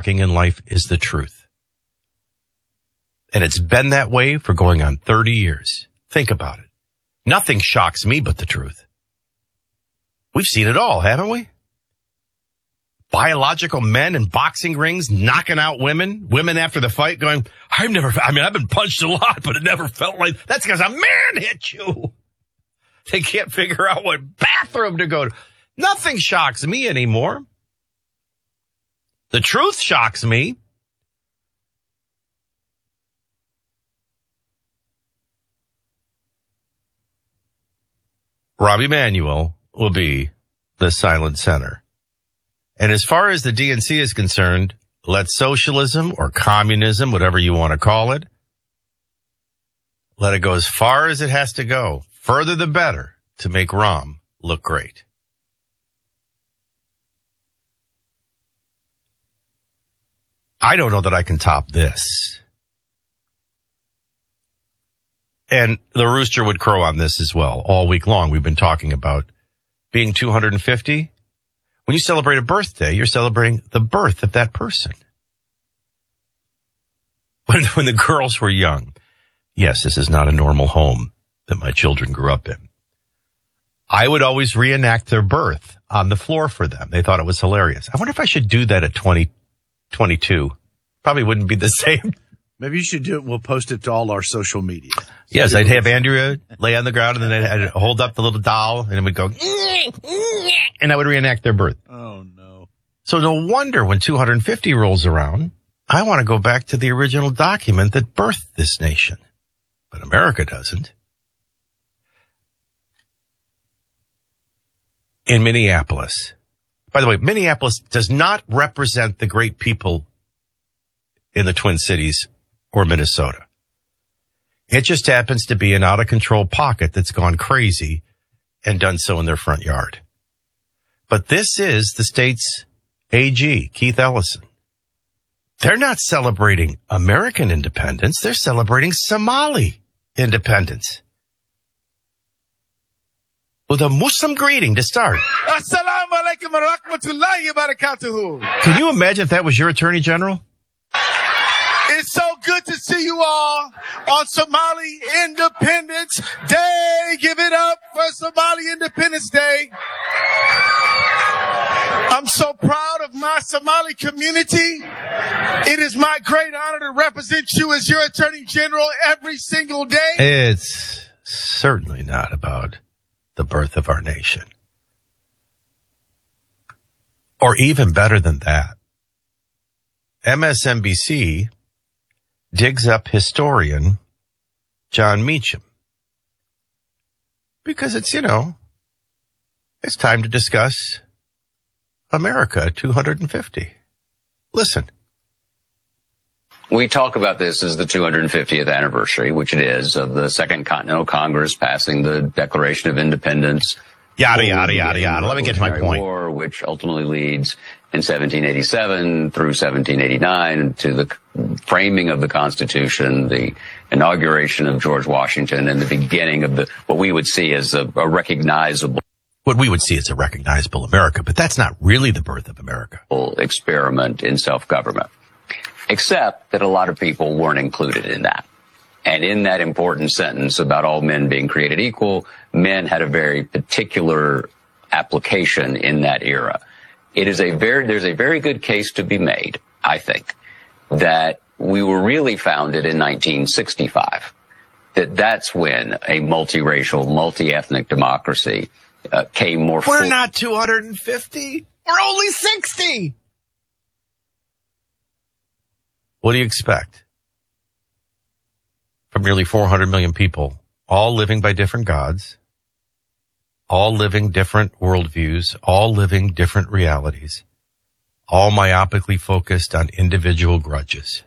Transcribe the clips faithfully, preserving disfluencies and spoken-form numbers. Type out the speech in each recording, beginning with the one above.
shocking in life is the truth. And it's been that way for going on thirty years. Think about it. Nothing shocks me but the truth. We've seen it all, haven't we? Biological men in boxing rings knocking out women, women after the fight going, I've never, I mean, I've been punched a lot, but it never felt like, that's because a man hit you. They can't figure out what bathroom to go to. Nothing shocks me anymore. The truth shocks me. Rob Emanuel will be the silent center. And as far as the D N C is concerned, let socialism or communism, whatever you want to call it, let it go as far as it has to go. Further the better to make Rahm look great. I don't know that I can top this. And the rooster would crow on this as well. All week long, we've been talking about being two hundred fifty. When you celebrate a birthday, you're celebrating the birth of that person. When, when the girls were young, yes, this is not a normal home that my children grew up in. I would always reenact their birth on the floor for them. They thought it was hilarious. I wonder if I should do that at twenty twenty-two. Probably wouldn't be the same. Maybe you should do it. We'll post it to all our social media. So yes, I'd have Andrea lay on the ground and then I'd hold up the little doll and it would go, and I would reenact their birth. Oh, no. So no wonder when two hundred fifty rolls around, I want to go back to the original document that birthed this nation. But America doesn't. In Minneapolis. By the way, Minneapolis does not represent the great people in the Twin Cities or Minnesota. It just happens to be an out-of-control pocket that's gone crazy and done so in their front yard. But this is the state's A G, Keith Ellison. They're not celebrating American independence. They're celebrating Somali independence. With a Muslim greeting to start. Assalamu alaikum wa rahmatullahi wa barakatuhu. Can you imagine if that was your attorney general? It's so good to see you all on Somali Independence Day. Give it up for Somali Independence Day. I'm so proud of my Somali community. It is my great honor to represent you as your attorney general every single day. It's certainly not about the birth of our nation. Or even better than that, M S N B C digs up historian John Meacham. Because it's, you know, it's time to discuss America two hundred fifty. Listen. We talk about this as the two hundred fiftieth anniversary, which it is, of the Second Continental Congress passing the Declaration of Independence. Yada, yada, yada, yada. Let me get to my point. War, which ultimately leads in seventeen eighty-seven through seventeen eighty-nine to the framing of the Constitution, the inauguration of George Washington, and the beginning of the what we would see as a, a recognizable what we would see as a recognizable America, but that's not really the birth of America. Experiment in self-government, except that a lot of people weren't included in that. And in that important sentence about all men being created equal, men had a very particular application in that era. It is a very, there's a very good case to be made, I think, that we were really founded in nineteen sixty-five. That that's when a multiracial, multi-ethnic democracy uh, came more. We're full- not two hundred fifty. We're only sixty. What do you expect from nearly four hundred million people, all living by different gods, all living different worldviews, all living different realities, all myopically focused on individual grudges?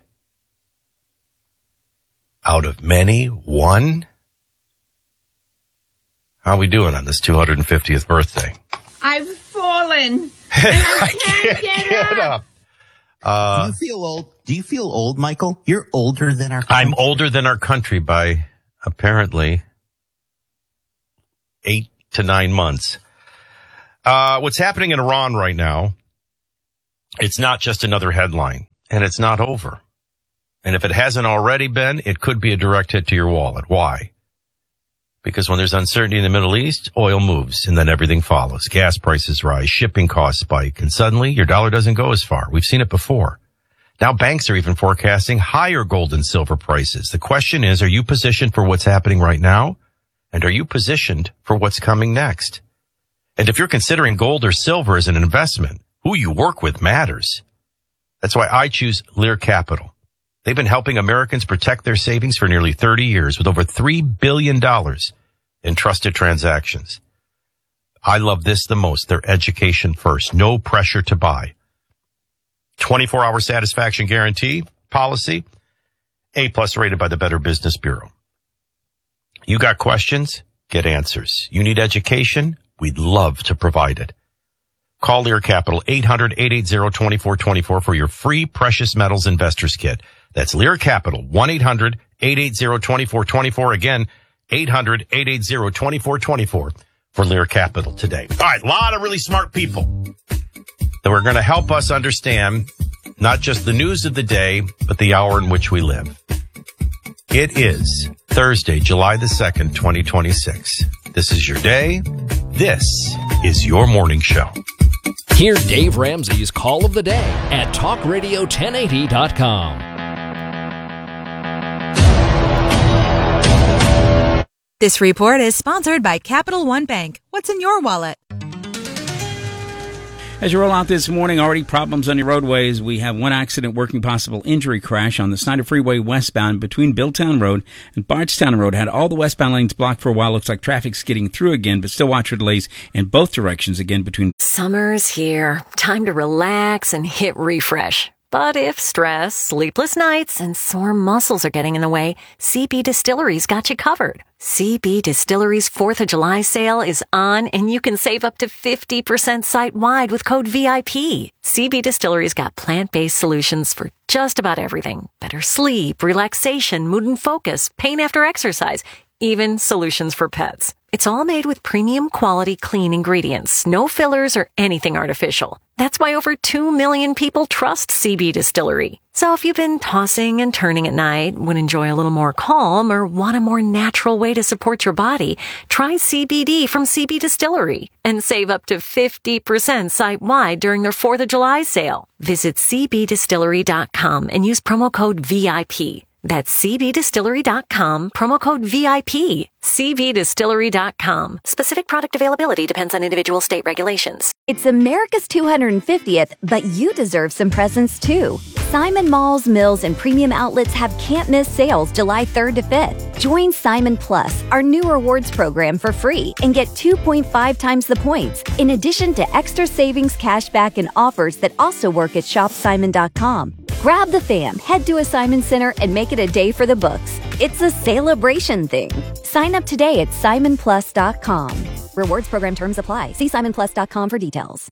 Out of many, one? How are we doing on this two hundred fiftieth birthday? I've fallen. And I can't, I can't get, get up. up. Uh, Do you feel old? Do you feel old, Michael? You're older than our country. I'm older than our country by apparently eight to nine months. Uh, what's happening in Iran right now, it's not just another headline. and it's not over. And if it hasn't already been, it could be a direct hit to your wallet. Why? Because when there's uncertainty in the Middle East, oil moves and then everything follows. Gas prices rise, shipping costs spike, and suddenly your dollar doesn't go as far. We've seen it before. Now banks are even forecasting higher gold and silver prices. The question is, are you positioned for what's happening right now? And are you positioned for what's coming next? And if you're considering gold or silver as an investment, who you work with matters. That's why I choose Lear Capital. They've been helping Americans protect their savings for nearly thirty years with over three billion dollars in trusted transactions. I love this the most. Their education first. No pressure to buy. twenty-four hour satisfaction guarantee policy. A plus rated by the Better Business Bureau. You got questions? Get answers. You need education? We'd love to provide it. Call Lear Capital eight hundred, eight eight zero, two four two four for your free Precious Metals Investors Kit. That's Lear Capital, one eight hundred, eight eight zero, two four two four. Again, eight hundred, eight eight zero, two four two four for Lear Capital today. All right, a lot of really smart people that were going to help us understand not just the news of the day, but the hour in which we live. It is Thursday, July the second, twenty twenty-six. This is your day. This is your morning show. Hear Dave Ramsey's Call of the Day at talk radio ten eighty dot com. This report is sponsored by Capital One Bank. What's in your wallet? As you roll out this morning, already problems on your roadways. We have one accident working possible injury crash on the Snyder Freeway westbound between Billtown Road and Bardstown Road. Had all the westbound lanes blocked for a while. Looks like traffic's getting through again, but still watch for delays in both directions again between. Summer's here. Time to relax and hit refresh. But if stress, sleepless nights, and sore muscles are getting in the way, C B Distillery's got you covered. C B Distillery's fourth of July sale is on, and you can save up to fifty percent site-wide with code V I P. C B Distillery's got plant-based solutions for just about everything. Better sleep, relaxation, mood and focus, pain after exercise, even solutions for pets. It's all made with premium quality clean ingredients, no fillers or anything artificial. That's why over two million people trust C B Distillery. So if you've been tossing and turning at night, would enjoy a little more calm, or want a more natural way to support your body, try C B D from C B Distillery and save up to fifty percent site-wide during their fourth of July sale. Visit c b distillery dot com and use promo code V I P. That's c b distillery dot com, promo code V I P. c b distillery dot com. Specific product availability depends on individual state regulations. It's America's two hundred fiftieth, but you deserve some presents too. Simon Malls, Mills, and Premium Outlets have can't-miss sales July third to fifth. Join Simon Plus, our new rewards program, for free and get two point five times the points, in addition to extra savings, cashback, and offers that also work at shop simon dot com. Grab the fam, head to a Simon Center, and make it a day for the books. It's a celebration thing. Sign up today at simon plus dot com. Rewards program terms apply. See simon plus dot com for details.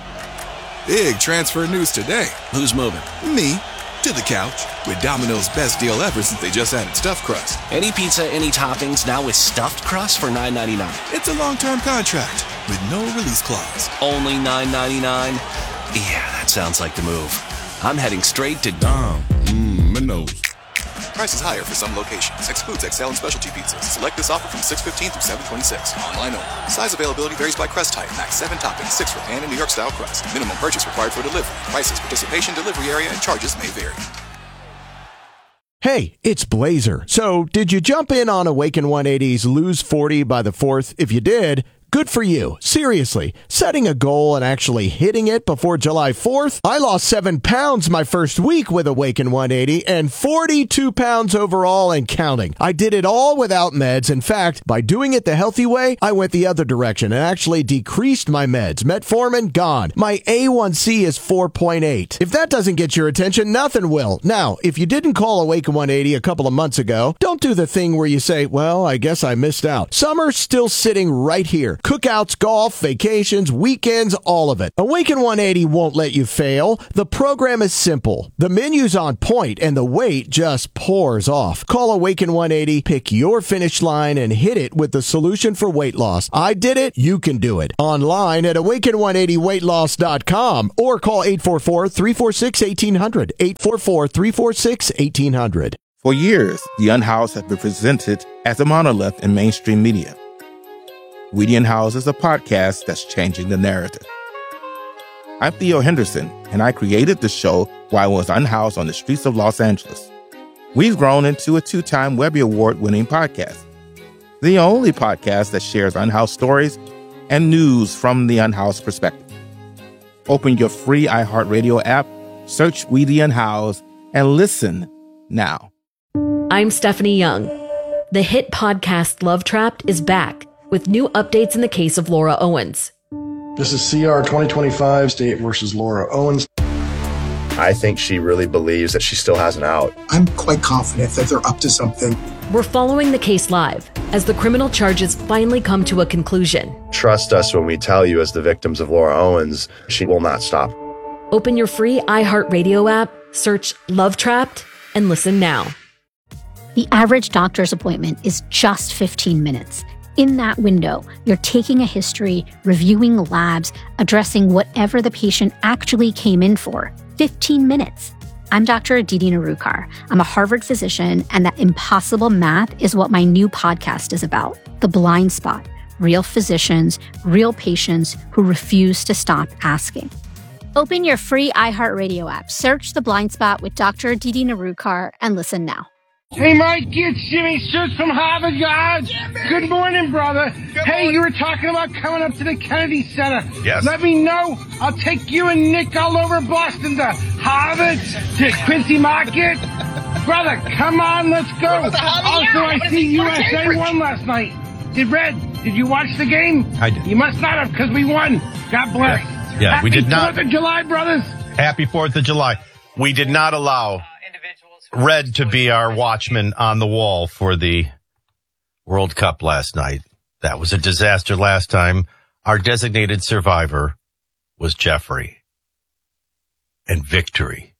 Big transfer news today. Who's moving? Me. To the couch. With Domino's best deal ever since they just added stuffed crust. Any pizza, any toppings, now with stuffed crust for nine ninety-nine. It's a long-term contract with no release clause. Only nine ninety-nine? Yeah, that sounds like the move. I'm heading straight to Dom. Mmm, Minos. Prices higher for some locations. Excludes X L and specialty pizzas. Select this offer from six fifteen through seven twenty-six. Online only. Size availability varies by crust type. Max seven toppings, six for pan and New York style crust. Minimum purchase required for delivery. Prices, participation, delivery area, and charges may vary. Hey, it's Blazer. So, did you jump in on Awaken one eighty's Lose forty by the fourth? If you did, good for you. Seriously, setting a goal and actually hitting it before July fourth? I lost seven pounds my first week with Awaken one eighty and forty-two pounds overall and counting. I did it all without meds. In fact, by doing it the healthy way, I went the other direction and actually decreased my meds. Metformin, gone. My A one C is four point eight. If that doesn't get your attention, nothing will. Now, if you didn't call Awaken one eighty a couple of months ago, don't do the thing where you say, well, I guess I missed out. Summer's still sitting right here. Cookouts, golf, vacations, weekends, all of it. Awaken one eighty won't let you fail. The program is simple. The menu's on point and the weight just pours off. Call Awaken one eighty, pick your finish line, and hit it with the solution for weight loss. I did it. You can do it. Online at awaken one eighty weight loss dot com or call eight four four, three four six, one eight hundred. eight four four, three four six, one eight hundred. For years, The Unhoused has been presented as a monolith in mainstream media. We the Unhoused is a podcast that's changing the narrative. I'm Theo Henderson, and I created the show while I was unhoused on the streets of Los Angeles. We've grown into a two-time Webby Award-winning podcast, the only podcast that shares unhoused stories and news from the unhoused perspective. Open your free iHeartRadio app, search We the Unhoused, and listen now. I'm Stephanie Young. The hit podcast Love Trapped is back with new updates in the case of Laura Owens. This is C R twenty twenty-five, State versus Laura Owens. I think she really believes that she still has an out. I'm quite confident that they're up to something. We're following the case live as the criminal charges finally come to a conclusion. Trust us when we tell you, as the victims of Laura Owens, she will not stop. Open your free iHeartRadio app, search Love Trapped, and listen now. The average doctor's appointment is just fifteen minutes. In that window, you're taking a history, reviewing labs, addressing whatever the patient actually came in for. fifteen minutes. I'm Doctor Aditi Narukar. I'm a Harvard physician, and that impossible math is what my new podcast is about. The Blind Spot. Real physicians, real patients who refuse to stop asking. Open your free iHeartRadio app, search The Blind Spot with Doctor Aditi Narukar, and listen now. Hey, Mike, it's Jimmy Stewart from Harvard Yards. Good morning, brother. Good hey, morning. You were talking about coming up to the Kennedy Center. Yes. Let me know. I'll take you and Nick all over Boston to Harvard, to Quincy Market. Brother, come on, let's go. Also, I see U S A won last night. Did Red, did you watch the game? I did. You must not have, because we won. God bless. Yeah, yeah Happy we did not. fourth of July, brothers. Happy fourth of July. We did not allow Red to be our watchman on the wall for the World Cup last night. That was a disaster last time. Our designated survivor was Jeffrey. And victory,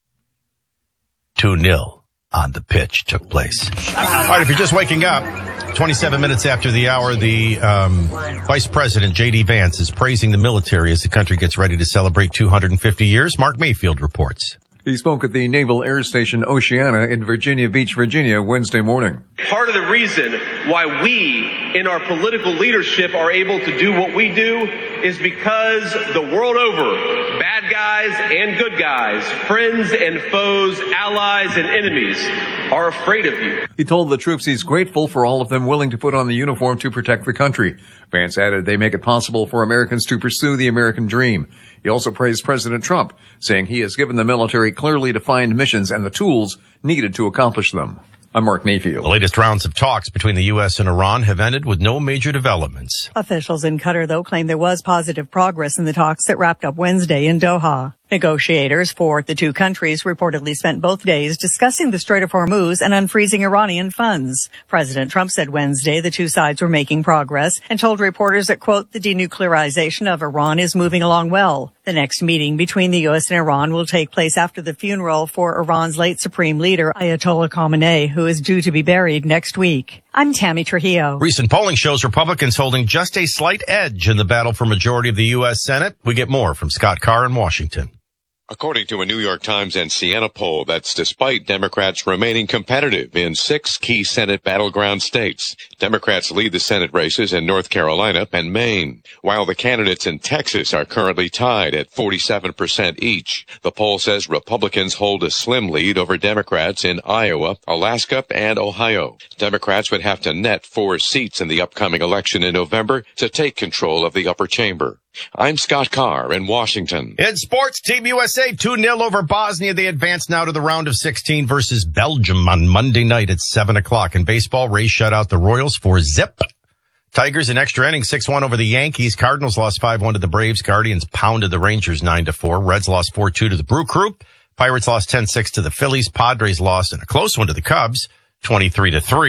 two nil on the pitch, took place. All right, if you're just waking up, twenty-seven minutes after the hour, the um, Vice President, J D. Vance, is praising the military as the country gets ready to celebrate two hundred fifty years. Mark Mayfield reports. He spoke at the Naval Air Station Oceana in Virginia Beach, Virginia, Wednesday morning. Part of the reason why we, in our political leadership, are able to do what we do is because the world over, bad guys and good guys, friends and foes, allies and enemies are afraid of you. He told the troops he's grateful for all of them willing to put on the uniform to protect the country. Vance added they make it possible for Americans to pursue the American dream. He also praised President Trump, saying he has given the military clearly defined missions and the tools needed to accomplish them. I'm Mark Mayfield. The latest rounds of talks between the U S and Iran have ended with no major developments. Officials in Qatar, though, claim there was positive progress in the talks that wrapped up Wednesday in Doha. Negotiators for the two countries reportedly spent both days discussing the Strait of Hormuz and unfreezing Iranian funds. President Trump said Wednesday the two sides were making progress and told reporters that, quote, the denuclearization of Iran is moving along well. The next meeting between the U S and Iran will take place after the funeral for Iran's late supreme leader, Ayatollah Khamenei, who is due to be buried next week. I'm Tammy Trujillo. Recent polling shows Republicans holding just a slight edge in the battle for majority of the U S Senate. We get more from Scott Carr in Washington. According to a New York Times and Siena poll, that's despite Democrats remaining competitive in six key Senate battleground states. Democrats lead the Senate races in North Carolina and Maine, while the candidates in Texas are currently tied at forty-seven percent each. The poll says Republicans hold a slim lead over Democrats in Iowa, Alaska, and Ohio. Democrats would have to net four seats in the upcoming election in November to take control of the upper chamber. I'm Scott Carr in Washington. In sports, Team U S A two nil over Bosnia. They advance now to the round of sixteen versus Belgium on Monday night at seven o'clock. In baseball, Rays shut out the Royals for zip. Tigers in extra innings six one over the Yankees. Cardinals lost five one to the Braves. Guardians pounded the Rangers nine to four. Reds lost four two to the Brew Crew. Pirates lost ten six to the Phillies. Padres lost in a close one to the Cubs twenty-three to three.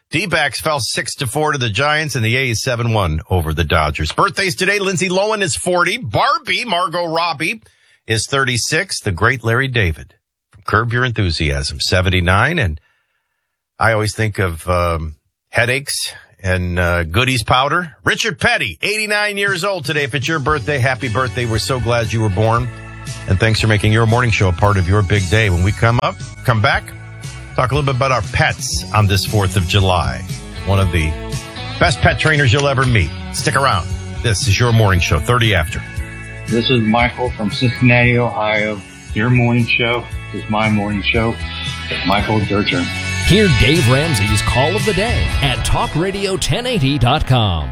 D-backs fell six to four to the Giants, and the A's seven one over the Dodgers. Birthdays today, Lindsay Lohan is forty. Barbie, Margot Robbie, is thirty-six. The great Larry David from Curb Your Enthusiasm, seventy-nine. And I always think of um, headaches and uh, goodies powder. Richard Petty, eighty-nine years old today. If it's your birthday, happy birthday. We're so glad you were born. And thanks for making your morning show a part of your big day. When we come up, come back, talk a little bit about our pets on this fourth of July. One of the best pet trainers you'll ever meet. Stick around. This is your morning show, thirty after. This is Michael from Cincinnati, Ohio. Your morning show is my morning show. Michael, your turn. Hear Dave Ramsey's Call of the Day at talk radio ten eighty dot com.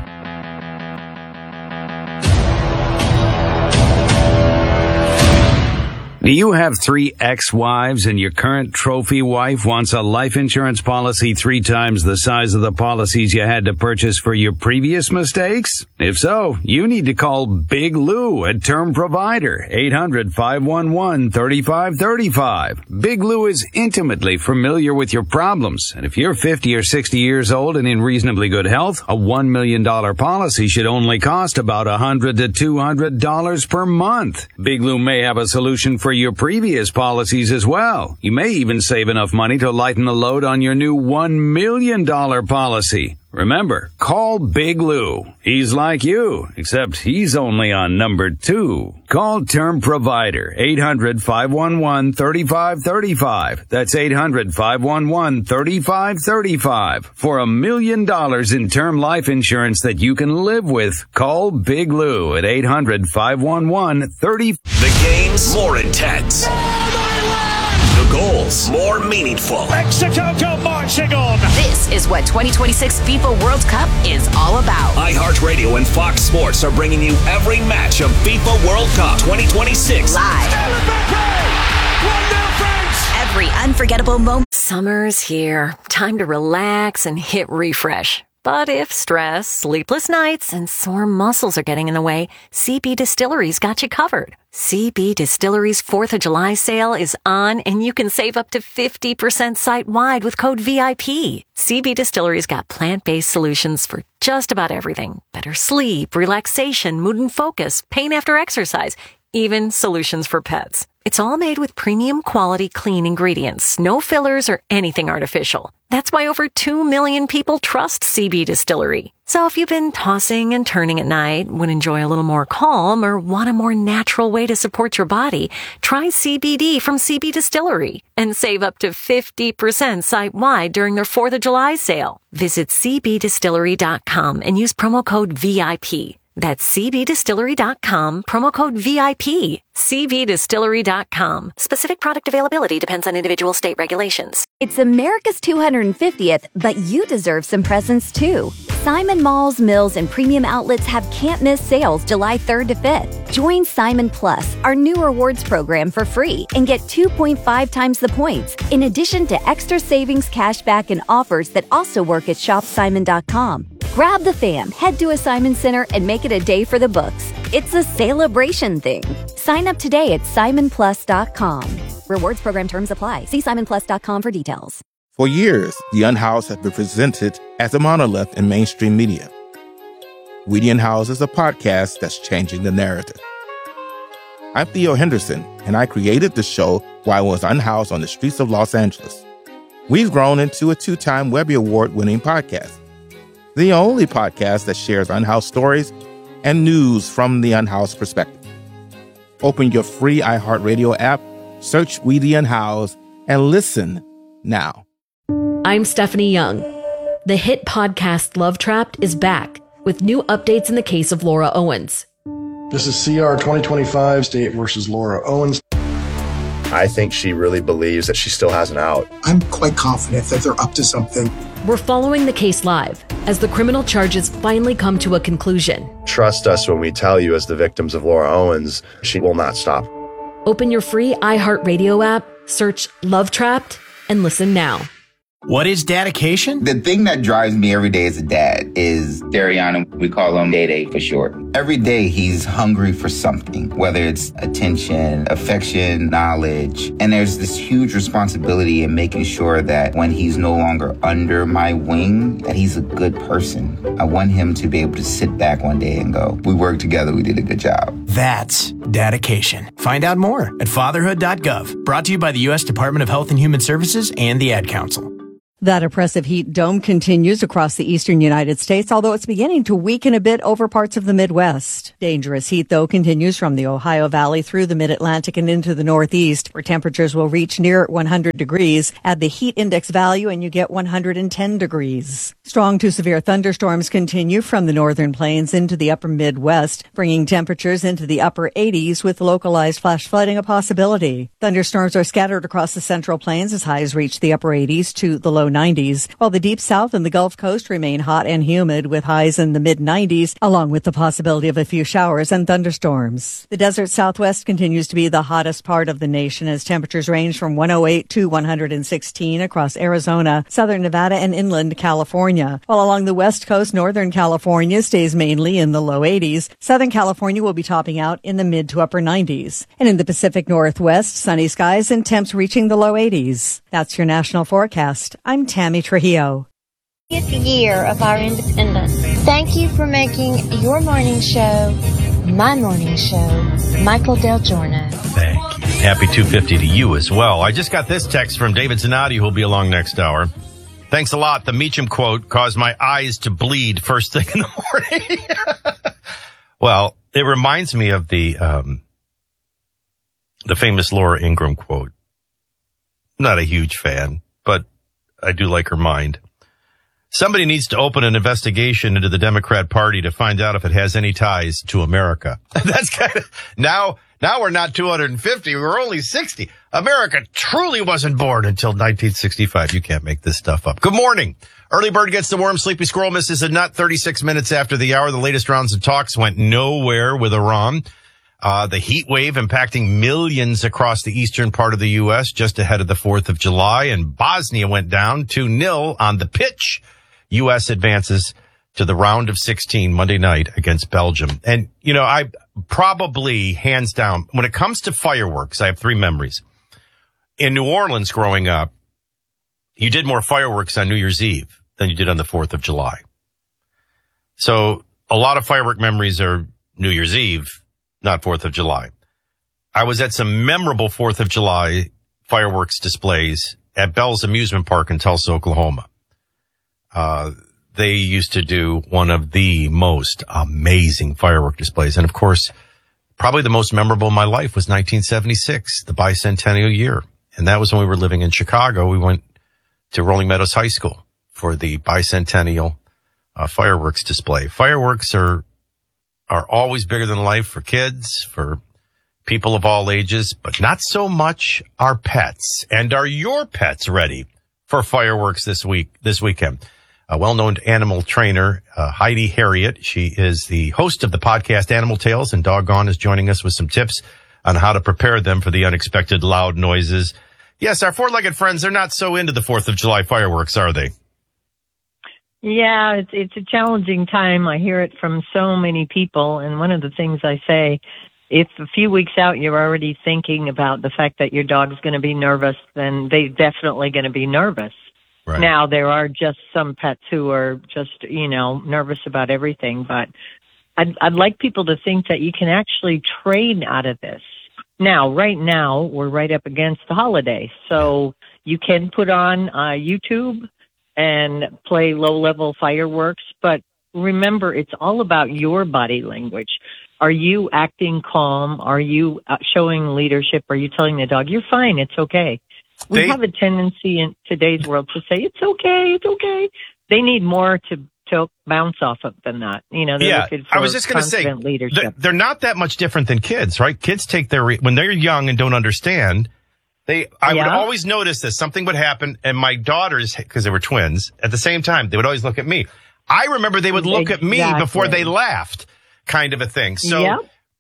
Do you have three ex-wives and your current trophy wife wants a life insurance policy three times the size of the policies you had to purchase for your previous mistakes? If so, you need to call Big Lou at Term Provider, eight hundred, five one one, three five three five. Big Lou is intimately familiar with your problems, and if you're fifty or sixty years old and in reasonably good health, a one million dollars policy should only cost about one hundred to two hundred dollars per month. Big Lou may have a solution for your previous policies as well. You may even save enough money to lighten the load on your new one million dollars policy. Remember, call Big Lou. He's like you, except he's only on number two. Call Term Provider, eight hundred, five one one, three five three five. That's eight hundred, five one one, three five three five. For a million dollars in term life insurance that you can live with, call Big Lou at eight hundred, five one one, three five. The game's more intense. The goals more meaningful. Mexico go marching on. This is what twenty twenty-six FIFA World Cup is all about. iHeartRadio and Fox Sports are bringing you every match of FIFA World Cup twenty twenty-six. Live. Every unforgettable moment. Summer's here. Time to relax and hit refresh. But if stress, sleepless nights, and sore muscles are getting in the way, C B Distillery's got you covered. C B Distillery's fourth of July sale is on, and you can save up to fifty percent site-wide with code V I P. C B Distillery's got plant-based solutions for just about everything. Better sleep, relaxation, mood and focus, pain after exercise, even solutions for pets. It's all made with premium quality clean ingredients, no fillers or anything artificial. That's why over two million people trust C B Distillery. So if you've been tossing and turning at night, would enjoy a little more calm, or want a more natural way to support your body, try C B D from C B Distillery and save up to fifty percent site-wide during their fourth of July sale. Visit c b distillery dot com and use promo code V I P. That's c b distillery dot com, promo code V I P. c b distillery dot com. Specific product availability depends on individual state regulations. It's America's two hundred fiftieth, but you deserve some presents too. Simon Malls, Mills, and Premium Outlets have can't-miss sales July third to fifth. Join Simon Plus, our new rewards program, for free and get two point five times the points, in addition to extra savings, cashback, and offers that also work at shop simon dot com. Grab the fam, head to a Simon Center, and make it a day for the books. It's a celebration thing. Sign up today at simon plus dot com. Rewards program terms apply. See simon plus dot com for details. For years, the Unhoused has been presented as a monolith in mainstream media. We the Unhoused is a podcast that's changing the narrative. I'm Theo Henderson, and I created the show while I was unhoused on the streets of Los Angeles. We've grown into a two-time Webby Award-winning podcast. The only podcast that shares unhoused stories and news from the unhoused perspective. Open your free iHeartRadio app, search We the Unhoused, and listen now. I'm Stephanie Young. The hit podcast Love Trapped is back with new updates in the case of Laura Owens. This is C R twenty twenty-five, State versus Laura Owens. I think she really believes that she still has an out. I'm quite confident that they're up to something. We're following the case live as the criminal charges finally come to a conclusion. Trust us when we tell you, as the victims of Laura Owens, she will not stop. Open your free iHeartRadio app, search Love Trapped, and listen now. What is dedication? The thing that drives me every day as a dad is Dariana. We call him Day Day for short. Every day he's hungry for something, whether it's attention, affection, knowledge. And there's this huge responsibility in making sure that when he's no longer under my wing, that he's a good person. I want him to be able to sit back one day and go, we worked together, we did a good job. That's dedication. Find out more at fatherhood dot gov. Brought to you by the U S Department of Health and Human Services and the Ad Council. That oppressive heat dome continues across the eastern United States, although it's beginning to weaken a bit over parts of the Midwest. Dangerous heat, though, continues from the Ohio Valley through the Mid-Atlantic and into the Northeast, where temperatures will reach near one hundred degrees. Add the heat index value and you get one hundred ten degrees. Strong to severe thunderstorms continue from the northern plains into the upper Midwest, bringing temperatures into the upper eighties with localized flash flooding a possibility. Thunderstorms are scattered across the central plains as highs reach the upper eighties to the low nineties, while the deep south and the Gulf Coast remain hot and humid with highs in the mid nineties, along with the possibility of a few showers and thunderstorms. The desert southwest continues to be the hottest part of the nation as temperatures range from one oh eight to one hundred sixteen across Arizona, southern Nevada, and inland California, while along the west coast, northern California stays mainly in the low eighties. Southern California will be topping out in the mid to upper nineties. And in the Pacific Northwest, sunny skies and temps reaching the low eighties. That's your national forecast. I'm Tammy Trujillo. fiftieth year of our independence. Thank you for making your morning show my morning show. Michael Del Giorno. Thank you. Happy two fifty to you as well. I just got this text from David Zanotti, who'll be along next hour. Thanks a lot. The Meacham quote caused my eyes to bleed first thing in the morning. Well, it reminds me of the um, the famous Laura Ingraham quote. Not a huge fan, but I do like her mind. Somebody needs to open an investigation into the Democrat Party to find out if it has any ties to America. That's kind of now. Now we're not two hundred fifty. We're only sixty. America truly wasn't born until nineteen sixty-five. You can't make this stuff up. Good morning. Early bird gets the worm. Sleepy squirrel misses a nut. thirty-six minutes after the hour, the latest rounds of talks went nowhere with Iran. Uh, the heat wave impacting millions across the eastern part of the U S just ahead of the fourth of July. And Bosnia went down two nil on the pitch. U S advances to the round of sixteen Monday night against Belgium. And, you know, I probably, hands down, when it comes to fireworks, I have three memories. In New Orleans growing up, you did more fireworks on New Year's Eve than you did on the fourth of July. So a lot of firework memories are New Year's Eve, not fourth of July. I was at some memorable fourth of July fireworks displays at Bell's Amusement Park in Tulsa, Oklahoma. Uh, they used to do one of the most amazing firework displays. And of course, probably the most memorable in my life was nineteen seventy-six, the bicentennial year. And that was when we were living in Chicago. We went to Rolling Meadows High School for the bicentennial uh, fireworks display. Fireworks are are always bigger than life for kids, for people of all ages, but not so much our pets. And are your pets ready for fireworks this week, this weekend? A well-known animal trainer, uh, Heidi Harriet. She is the host of the podcast Animal Tales, and Doggone is joining us with some tips on how to prepare them for the unexpected loud noises. Yes, our four-legged friends, they're not so into the fourth of July fireworks, are they? Yeah, it's it's a challenging time. I hear it from so many people, and one of the things I say, if a few weeks out you're already thinking about the fact that your dog's going to be nervous, then they're definitely going to be nervous. Right. Now, there are just some pets who are just, you know, nervous about everything, but I'd, I'd like people to think that you can actually train out of this. Now, right now, we're right up against the holiday, so you can put on uh, YouTube and play low-level fireworks, but remember, it's all about your body language. Are you acting calm? Are you showing leadership? Are you telling the dog, you're fine, it's okay? We they, have a tendency in today's world to say, it's okay, it's okay. They need more to, to bounce off of than that. You know, they're yeah, looking for I was just going to say, leadership. They're not that much different than kids, right? Kids take their, when they're young and don't understand, They, I yeah. would always notice this. Something would happen, and my daughters, because they were twins, at the same time, they would always look at me. I remember they would look exactly. at me before they laughed, kind of a thing. So, yep.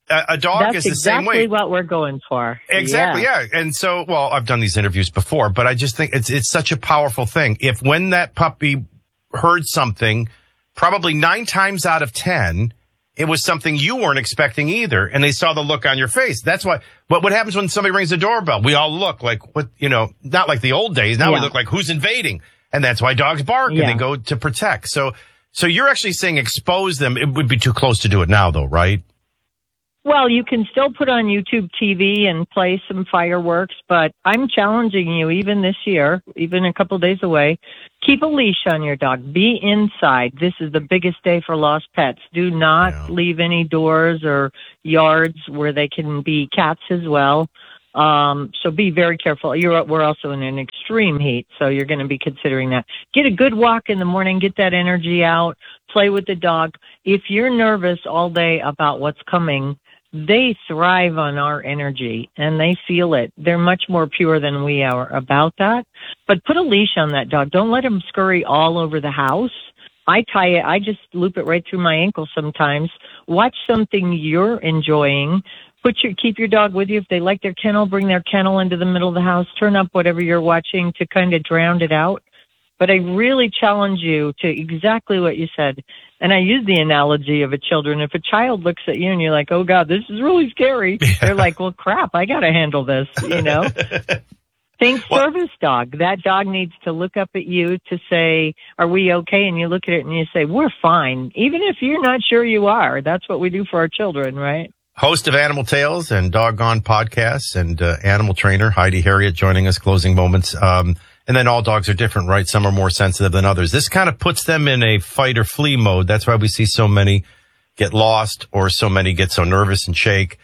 A, a dog That's is the exactly same way. what we're going for. Exactly, yeah. yeah. And so, well, I've done these interviews before, but I just think it's it's such a powerful thing. If when that puppy heard something, probably nine times out of ten, it was something you weren't expecting either, and they saw the look on your face. That's why. What what happens when somebody rings the doorbell? We all look like what you know, not like the old days. Now yeah. we look like who's invading, and that's why dogs bark Yeah. and they go to protect. So, so you're actually saying expose them. It would be too close to do it now, though, right? Well, you can still put on YouTube T V and play some fireworks, but I'm challenging you even this year, even a couple days away, keep a leash on your dog. Be inside. This is the biggest day for lost pets. Do not Yeah. leave any doors or yards where they can be cats as well. Um, so be very careful. You're, we're also in an extreme heat, so you're going to be considering that. Get a good walk in the morning, get that energy out, play with the dog. If you're nervous all day about what's coming, they thrive on our energy and they feel it. They're much more pure than we are about that. But put a leash on that dog. Don't let him scurry all over the house. I tie it, I just loop it right through my ankle sometimes. Watch something you're enjoying. Put your, keep your dog with you. If they like their kennel, bring their kennel into the middle of the house. Turn up whatever you're watching to kind of drown it out. But I really challenge you to exactly what you said. And I use the analogy of a children. If a child looks at you and you're like, oh, God, this is really scary. Yeah. They're like, well, crap, I got to handle this, you know. Think well, service dog. That dog needs to look up at you to say, are we okay? And you look at it and you say, we're fine. Even if you're not sure you are. That's what we do for our children, right? Host of Animal Tales and Doggone podcasts and uh, animal trainer Heidi Harriet joining us, closing moments. Um, And then all dogs are different, right? Some are more sensitive than others. This kind of puts them in a fight or flee mode. That's why we see so many get lost or so many get so nervous and shake.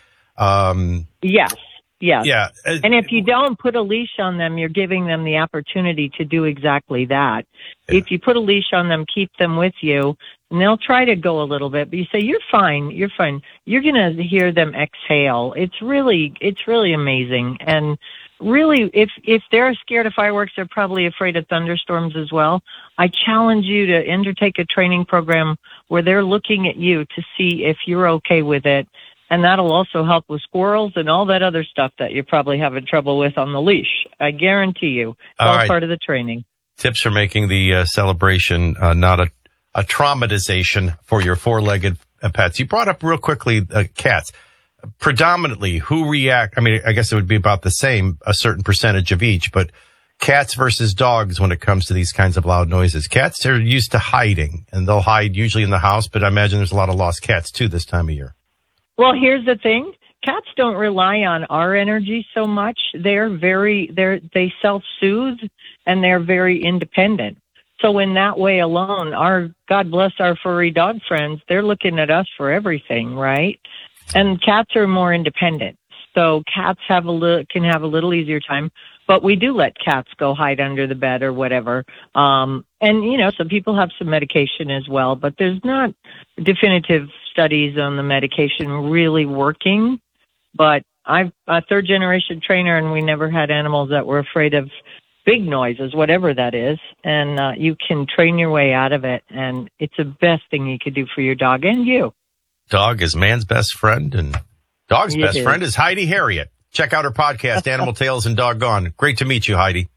Um, yes, yes. Yeah. And if you don't put a leash on them, you're giving them the opportunity to do exactly that. Yeah. If you put a leash on them, keep them with you, and they'll try to go a little bit, but you say, you're fine, you're fine. You're going to hear them exhale. It's really, it's really amazing. And really, if if they're scared of fireworks, they're probably afraid of thunderstorms as well. I challenge you to undertake a training program where they're looking at you to see if you're okay with it. And that'll also help with squirrels and all that other stuff that you're probably having trouble with on the leash. I guarantee you. It's all, all right. Part of the training. Tips for making the uh, celebration uh, not a, a traumatization for your four-legged uh, pets. You brought up real quickly uh, cats. Predominantly, who react? I mean, I guess it would be about the same, a certain percentage of each, but cats versus dogs when it comes to these kinds of loud noises. Cats are used to hiding, and they'll hide usually in the house, but I imagine there's a lot of lost cats, too, this time of year. Well, here's the thing. Cats don't rely on our energy so much. They're very, they're, they self-soothe, and they're very independent. So in that way alone, our, God bless our furry dog friends, they're looking at us for everything, right? And cats are more independent. So cats have a little, can have a little easier time, but we do let cats go hide under the bed or whatever. Um, and you know, some people have some medication as well, but there's not definitive studies on the medication really working. But I'm a third generation trainer, and we never had animals that were afraid of big noises, whatever that is. And uh, you can train your way out of it. And it's the best thing you could do for your dog and you. Dog is man's best friend, and dog's You best do. friend is Heidi Harriet. Check out her podcast, Animal Tales and Doggone. Great to meet you, Heidi.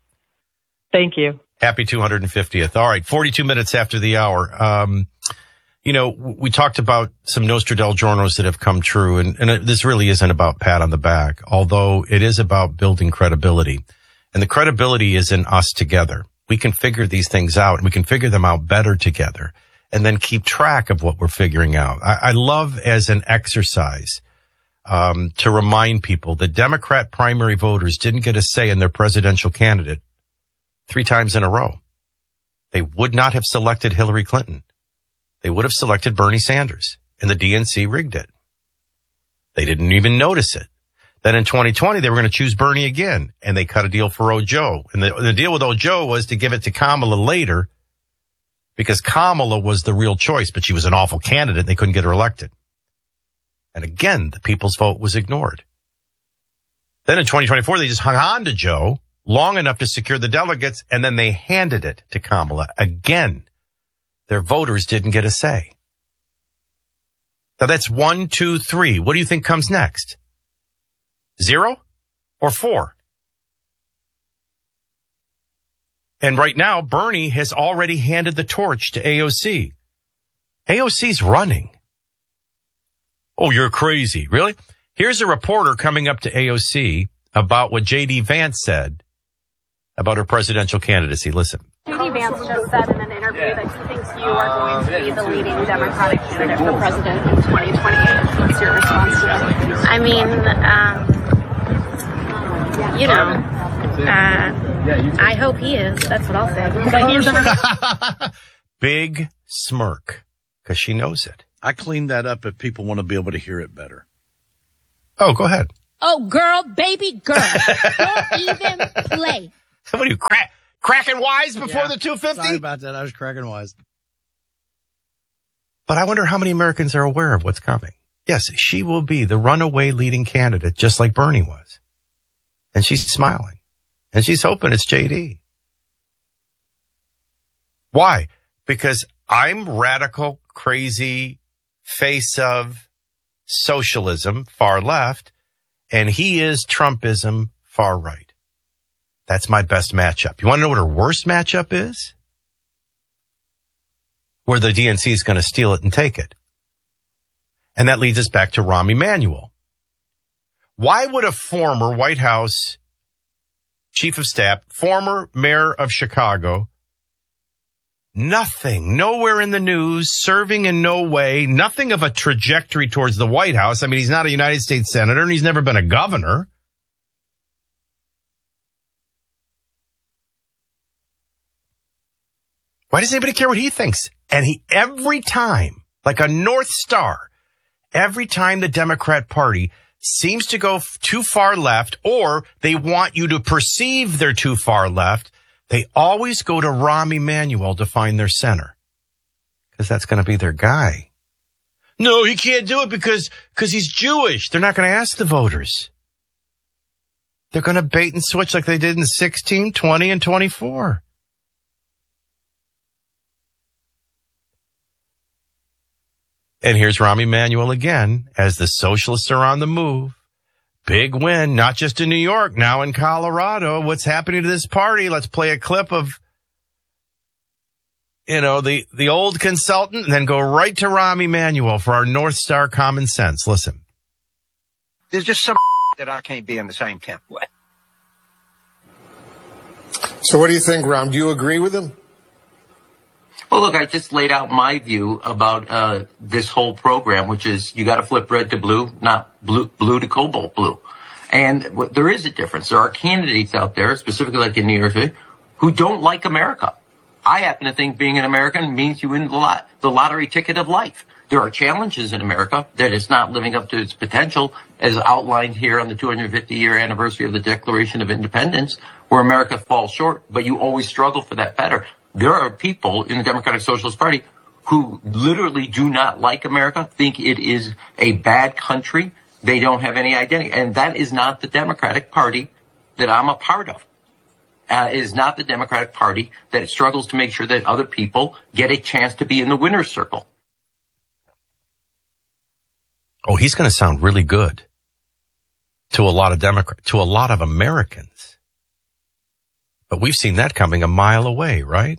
Thank you. Happy two hundred fiftieth. All right, forty-two minutes after the hour. Um, you know, we talked about some Nostradamus that have come true, and, and this really isn't about pat on the back, although it is about building credibility. And the credibility is in us together. We can figure these things out, and we can figure them out better together, and then keep track of what we're figuring out. I, I love as an exercise um, to remind people that Democrat primary voters didn't get a say in their presidential candidate three times in a row. They would not have selected Hillary Clinton. They would have selected Bernie Sanders, and the D N C rigged it. They didn't even notice it. Then in twenty twenty, they were going to choose Bernie again, and they cut a deal for Ojo. And the, the deal with Ojo was to give it to Kamala later, because Kamala was the real choice, but she was an awful candidate. They couldn't get her elected. And again, the people's vote was ignored. Then in twenty twenty-four, they just hung on to Joe long enough to secure the delegates, and then they handed it to Kamala. Again, their voters didn't get a say. Now that's one, two, three. What do you think comes next? Zero or four? And right now, Bernie has already handed the torch to A O C. A O C's running. Oh, you're crazy. Really? Here's a reporter coming up to A O C about what J D Vance said about her presidential candidacy. Listen. J D Vance just said in an interview that he thinks you are going to be the leading Democratic candidate for president in twenty twenty-eight. What's your response to that? I mean, um, you know, uh, I hope he is. That's what I'll say. Big smirk, because she knows it. I cleaned that up if people want to be able to hear it better. Oh, go ahead. Oh, girl, baby girl, don't even play. What are you, crack, cracking wise before Yeah, the two fifty? Sorry about that. I was cracking wise. But I wonder how many Americans are aware of what's coming. Yes, she will be the runaway leading candidate, just like Bernie was. And she's smiling. And she's hoping it's J D. Why? Because I'm radical, crazy, face of socialism, far left, and he is Trumpism, far right. That's my best matchup. You want to know what her worst matchup is? Where the D N C is going to steal it and take it. And that leads us back to Rahm Emanuel. Why would a former White House chief of staff, former mayor of Chicago, nothing, nowhere in the news, serving in no way, nothing of a trajectory towards the White House. I mean, he's not a United States senator and he's never been a governor. Why does anybody care what he thinks? And he, every time, like a North Star, every time the Democrat Party seems to go f- too far left, or they want you to perceive they're too far left, they always go to Rahm Emanuel to find their center. Because that's going to be their guy. No, he can't do it because, because he's Jewish. They're not going to ask the voters. They're going to bait and switch like they did in sixteen, twenty, and twenty-four. And here's Rahm Emanuel again, as the socialists are on the move. Big win, not just in New York, now in Colorado. What's happening to this party? Let's play a clip of, you know, the, the old consultant, and then go right to Rahm Emanuel for our North Star common sense. Listen. There's just some that I can't be in the same camp with. So what do you think, Rahm? Do you agree with him? Well, look, I just laid out my view about uh this whole program, which is you got to flip red to blue, not blue blue to cobalt blue. And w- there is a difference. There are candidates out there, specifically like in New York City, who don't like America. I happen to think being an American means you win the lot, the lottery ticket of life. There are challenges in America that it's not living up to its potential, as outlined here on the two hundred fifty year anniversary of the Declaration of Independence, where America falls short, but you always struggle for that better. There are people in the Democratic Socialist Party who literally do not like America, think it is a bad country. They don't have any identity. And that is not the Democratic Party that I'm a part of. Uh, it is not the Democratic Party that struggles to make sure that other people get a chance to be in the winner's circle. Oh, he's going to sound really good to a lot of Democrats, to a lot of Americans. But we've seen that coming a mile away, right?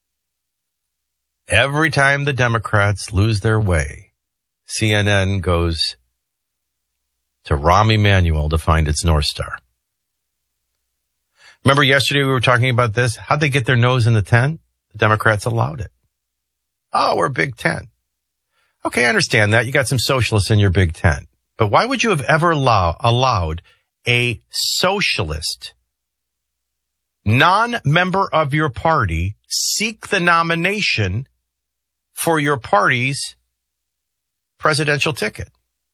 Every time the Democrats lose their way, C N N goes to Rahm Emanuel to find its North Star. Remember yesterday we were talking about this? How'd they get their nose in the tent? The Democrats allowed it. Oh, we're Big Ten. Okay, I understand that. You got some socialists in your Big Ten. But why would you have ever allow, allowed a socialist, non-member of your party, seek the nomination for your party's presidential ticket?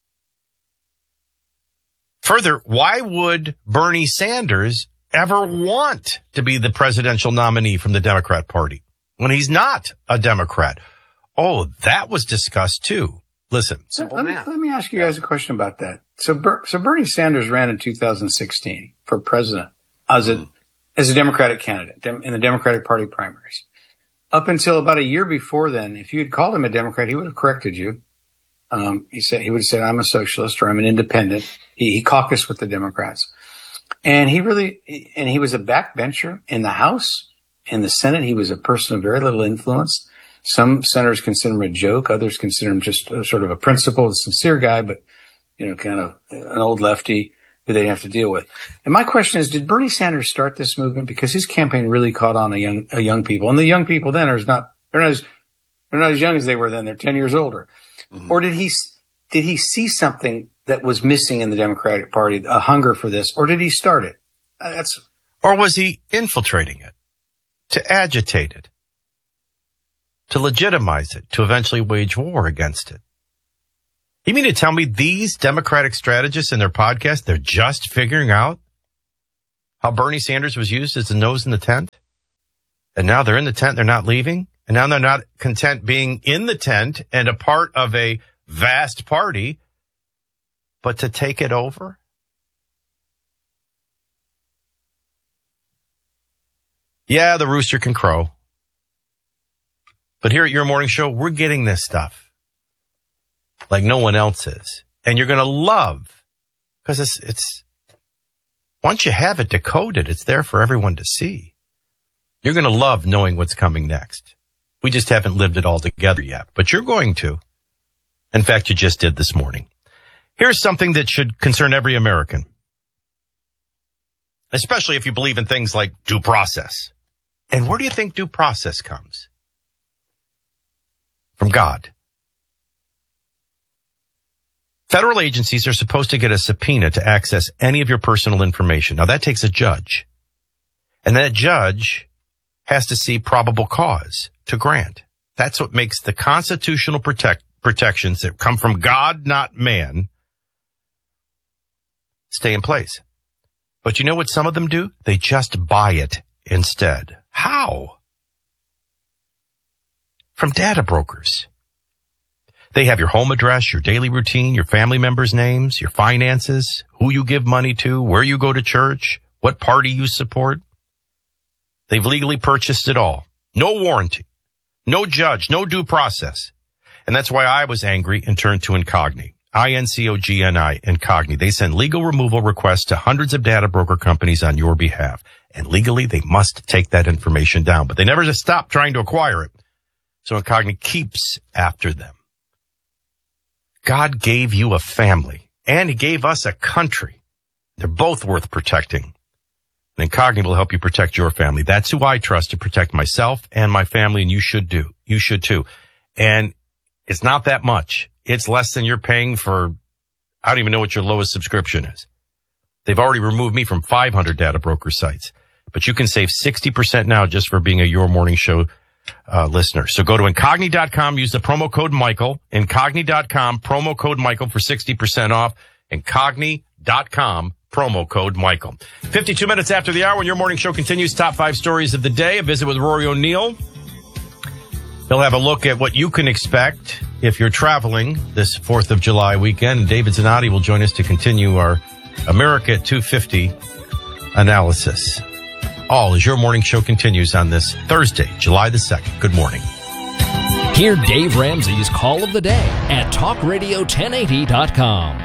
Further, why would Bernie Sanders ever want to be the presidential nominee from the Democrat Party when he's not a Democrat? Oh, that was discussed too. Listen. So let, me, let me ask you guys a question about that. So, Ber, so Bernie Sanders ran in two thousand sixteen for president as a, as a Democratic candidate in the Democratic Party primaries. Up until about a year before then, if you had called him a Democrat, he would have corrected you. Um, he said, he would have said, I'm a socialist or I'm an independent. He, he caucused with the Democrats. And he really, and he was a backbencher in the House. In the Senate, he was a person of very little influence. Some senators consider him a joke. Others consider him just a, sort of a principled, a sincere guy, but, you know, kind of an old lefty who they have to deal with. And my question is, did Bernie Sanders start this movement? Because his campaign really caught on a young, a young people. And the young people then are not, they're not as, they're not as young as they were then. They're ten years older. Mm-hmm. Or did he, did he see something that was missing in the Democratic Party, a hunger for this? Or did he start it? That's, or was he infiltrating it to agitate it, to legitimize it, to eventually wage war against it? You mean to tell me these Democratic strategists in their podcast, they're just figuring out how Bernie Sanders was used as the nose in the tent? And now they're in the tent, they're not leaving? And now they're not content being in the tent and a part of a vast party, but to take it over? Yeah, the rooster can crow. But here at Your Morning Show, we're getting this stuff like no one else is. And you're going to love, because it's, it's, once you have it decoded, it's there for everyone to see. You're going to love knowing what's coming next. We just haven't lived it all together yet, but you're going to. In fact, you just did this morning. Here's something that should concern every American, especially if you believe in things like due process. And where do you think due process comes? From God. Federal agencies are supposed to get a subpoena to access any of your personal information. Now, that takes a judge. And that judge has to see probable cause to grant. That's what makes the constitutional protect, protections that come from God, not man, stay in place. But you know what some of them do? They just buy it instead. How? From data brokers. They have your home address, your daily routine, your family members' names, your finances, who you give money to, where you go to church, what party you support. They've legally purchased it all. No warranty, no judge, no due process. And that's why I was angry and turned to Incogni. I N C O G N I, Incogni. They send legal removal requests to hundreds of data broker companies on your behalf. And legally, they must take that information down. But they never just stop trying to acquire it. So Incogni keeps after them. God gave you a family, and he gave us a country. They're both worth protecting. And Incogni will help you protect your family. That's who I trust to protect myself and my family, and you should do. You should too. And it's not that much. It's less than you're paying for, I don't even know what your lowest subscription is. They've already removed me from five hundred data broker sites. But you can save sixty percent now just for being a Your Morning Show uh, listener. So go to Incogni dot com, use the promo code Michael, Incogni dot com, promo code Michael for sixty percent off, Incogni dot com, promo code Michael. fifty-two minutes after the hour when Your Morning Show continues, top five stories of the day, a visit with Rory O'Neill. He'll have a look at what you can expect if you're traveling this fourth of July weekend. And David Zanotti will join us to continue our America at two fifty analysis. All as Your Morning Show continues on this Thursday, July the second. Good morning. Hear Dave Ramsey's Call of the Day at talk radio ten eighty dot com.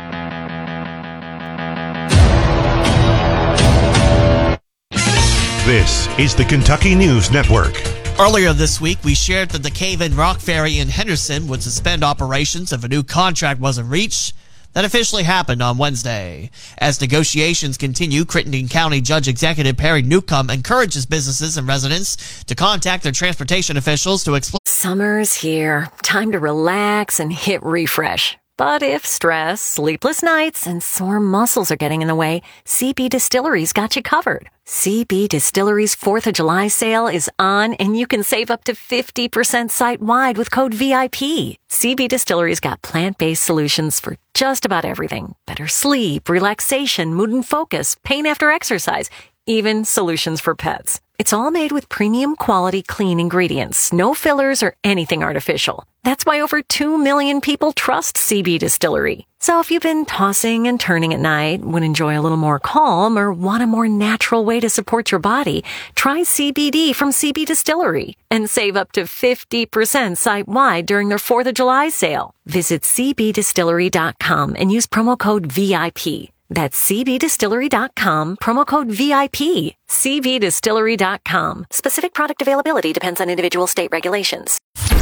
This is the Kentucky News Network. Earlier this week, we shared that the Cave-In Rock Ferry in Henderson would suspend operations if a new contract wasn't reached. That officially happened on Wednesday. As negotiations continue, Crittenden County Judge Executive Perry Newcomb encourages businesses and residents to contact their transportation officials to explain. Summer's here. Time to relax and hit refresh. But if stress, sleepless nights, and sore muscles are getting in the way, C B Distillery's got you covered. C B Distillery's fourth of July sale is on, and you can save up to fifty percent site-wide with code V I P. C B Distillery's got plant-based solutions for just about everything. Better sleep, relaxation, mood and focus, pain after exercise, even solutions for pets. It's all made with premium quality clean ingredients, no fillers or anything artificial. That's why over two million people trust C B Distillery. So if you've been tossing and turning at night, would enjoy a little more calm, or want a more natural way to support your body, try C B D from C B Distillery and save up to fifty percent site-wide during their fourth of July sale. Visit c b distillery dot com and use promo code V I P. That's c b distillery dot com, promo code V I P. c b distillery dot com. Specific product availability depends on individual state regulations.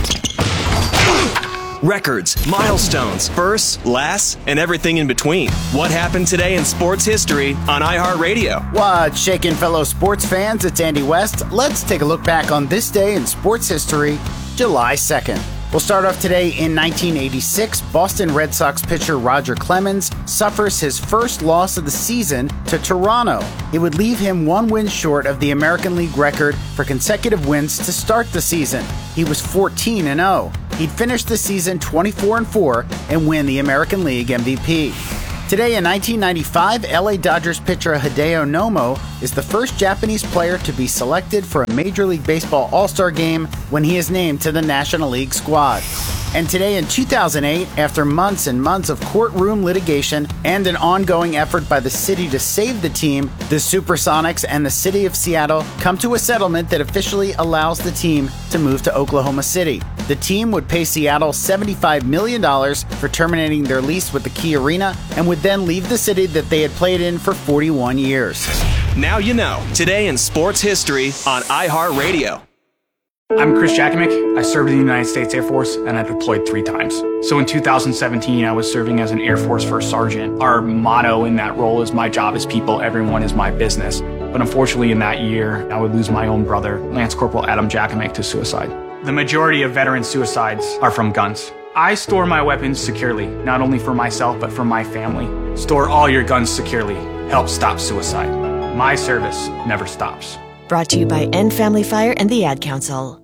Records, milestones, firsts, lasts, and everything in between. What happened today in sports history on iHeartRadio? What's shaking, fellow sports fans? It's Andy West. Let's take a look back on this day in sports history, July second. We'll start off today in nineteen eighty-six. Boston Red Sox pitcher Roger Clemens suffers his first loss of the season to Toronto. It would leave him one win short of the American League record for consecutive wins to start the season. He was fourteen and oh. He'd finish the season twenty-four and four and win the American League M V P. Today in nineteen ninety-five, L A Dodgers pitcher Hideo Nomo is the first Japanese player to be selected for a Major League Baseball All-Star game when he is named to the National League squad. And today in two thousand eight, after months and months of courtroom litigation and an ongoing effort by the city to save the team, the Supersonics and the city of Seattle come to a settlement that officially allows the team to move to Oklahoma City. The team would pay Seattle seventy-five million dollars for terminating their lease with the Key Arena and would then leave the city that they had played in for forty-one years. Now you know. Today in sports history on iHeartRadio. I'm Chris Jakovic. I served in the United States Air Force, and I deployed three times. So in two thousand seventeen, I was serving as an Air Force First Sergeant. Our motto in that role is "My job is people, everyone is my business." But unfortunately, in that year, I would lose my own brother, Lance Corporal Adam Jakovic, to suicide. The majority of veteran suicides are from guns. I store my weapons securely, not only for myself, but for my family. Store all your guns securely. Help stop suicide. My service never stops. Brought to you by End Family Fire and the Ad Council.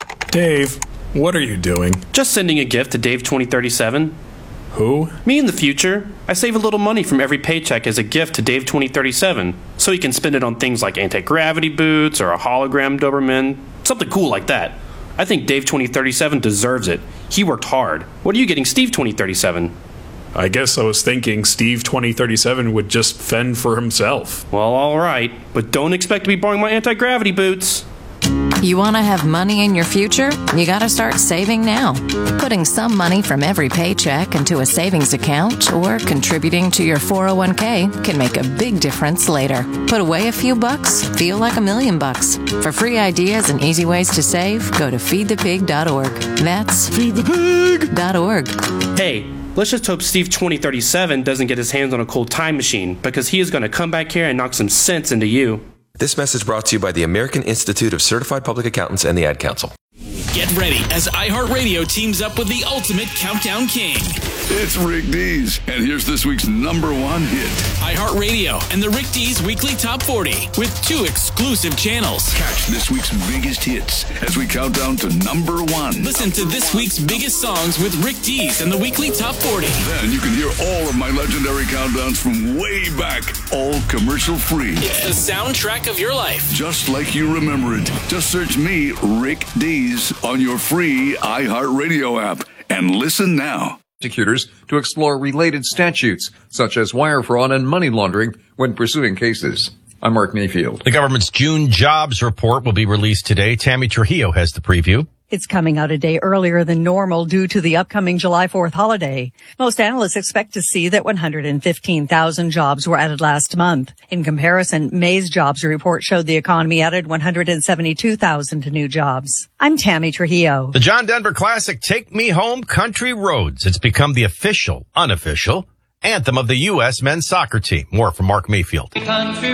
Dave, what are you doing? Just sending a gift to Dave twenty thirty-seven. Who? Me in the future. I save a little money from every paycheck as a gift to Dave twenty thirty-seven, so he can spend it on things like anti-gravity boots or a hologram Doberman, something cool like that. I think Dave twenty thirty-seven deserves it. He worked hard. What are you getting Steve twenty thirty-seven? I guess I was thinking Steve twenty thirty-seven would just fend for himself. Well, all right, but don't expect to be borrowing my anti-gravity boots. You want to have money in your future? You got to start saving now. Putting some money from every paycheck into a savings account or contributing to your four oh one k can make a big difference later. Put away a few bucks, feel like a million bucks. For free ideas and easy ways to save, go to feed the pig dot org. That's feed the pig dot org. Hey, let's just hope Steve twenty thirty-seven doesn't get his hands on a cool time machine, because he is going to come back here and knock some sense into you. This message brought to you by the American Institute of Certified Public Accountants and the Ad Council. Get ready as iHeartRadio teams up with the ultimate countdown king. It's Rick Dees, and here's this week's number one hit. iHeartRadio and the Rick Dees Weekly Top forty with two exclusive channels. Catch this week's biggest hits as we count down to number one. Listen to this week's biggest songs with Rick Dees and the Weekly Top forty. Then you can hear all of my legendary countdowns from way back, all commercial free. It's the soundtrack of your life. Just like you remember it. Just search me, Rick Dees, on your free iHeartRadio app and listen now. Prosecutors to explore related statutes, such as wire fraud and money laundering, when pursuing cases. I'm Mark Mayfield. The government's June jobs report will be released today. Tammy Trujillo has the preview. It's coming out a day earlier than normal due to the upcoming July fourth holiday. Most analysts expect to see that one hundred fifteen thousand jobs were added last month. In comparison, May's jobs report showed the economy added one hundred seventy-two thousand new jobs. I'm Tammy Trujillo. The John Denver Classic, Take Me Home Country Roads. It's become the official, unofficial anthem of the U S men's soccer team. More from Mark Mayfield. Country